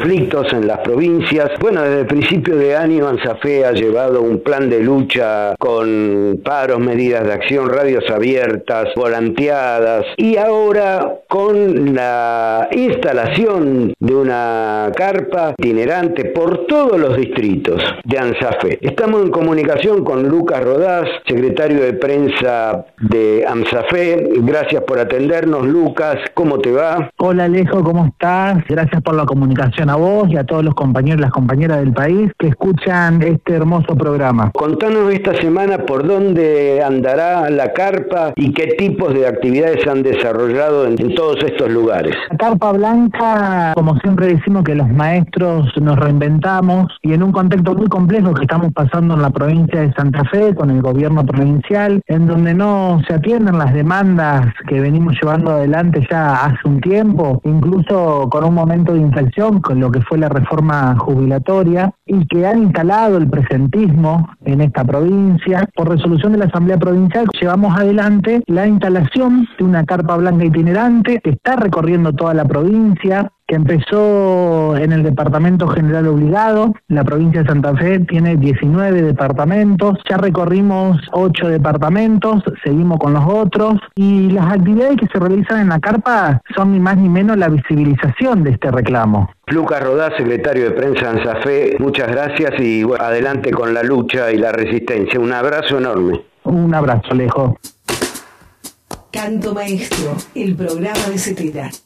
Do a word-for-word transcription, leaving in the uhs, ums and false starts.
conflictos en las provincias. Bueno, desde el principio de año ANSAFE ha llevado un plan de lucha con paros, medidas de acción, radios abiertas, volanteadas y ahora con la instalación de una carpa itinerante por todos los distritos de ANSAFE. Estamos en comunicación con Lucas Rodás, secretario de prensa de ANSAFE. Gracias por atendernos, Lucas. ¿Cómo te va? Hola, Alejo, ¿cómo estás? Gracias por la comunicación a vos y a todos los compañeros y las compañeras del país que escuchan este hermoso programa. Contanos esta semana por dónde andará la carpa y qué tipos de actividades se han desarrollado en, en todos estos lugares. La carpa blanca, como siempre decimos que los maestros nos reinventamos y en un contexto muy complejo que estamos pasando en la provincia de Santa Fe con el gobierno provincial, en donde no se atienden las demandas que venimos llevando adelante ya hace un tiempo, incluso con un momento de inflexión con lo que fue la reforma jubilatoria y que han instalado el presentismo en esta provincia. Por resolución de la Asamblea Provincial llevamos adelante la instalación de una carpa blanca itinerante que está recorriendo toda la provincia, que empezó en el Departamento General Obligado. La provincia de Santa Fe tiene diecinueve departamentos, ya recorrimos ocho departamentos, seguimos con los otros, y las actividades que se realizan en la carpa son ni más ni menos la visibilización de este reclamo. Lucas Rodás, secretario de prensa de ANSAFE, muchas gracias y bueno, adelante con la lucha y la resistencia. Un abrazo enorme. Un abrazo, Alejo. Canto Maestro, el programa de Cetera.